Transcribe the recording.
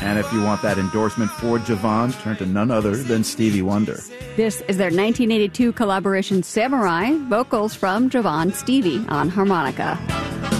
And if you want that endorsement for Javon, turn to none other than Stevie Wonder. This is their 1982 collaboration Samurai, vocals from Javon Stevie on harmonica.